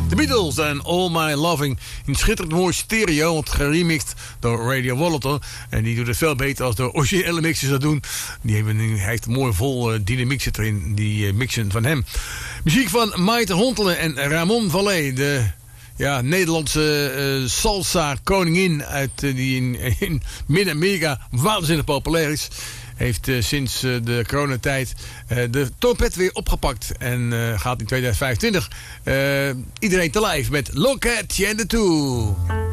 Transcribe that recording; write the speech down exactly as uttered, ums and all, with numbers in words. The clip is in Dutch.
The Beatles en All My Loving. In schitterend mooi stereo, want geremixed door Radio Wallator. En die doet het veel beter als de originele mixers dat doen. Die hebben nu, hij heeft een mooi vol uh, dynamiek zit erin, die uh, mixen van hem. Muziek van Maite Hontelen en Ramon Vallée, de ja, Nederlandse uh, salsa koningin uit, uh, die in, in Midden-Amerika waanzinnig populair is. Heeft uh, sinds uh, de coronatijd uh, de trompet weer opgepakt. En uh, gaat in tweeduizend vijfentwintig uh, iedereen te live met Look at the Two.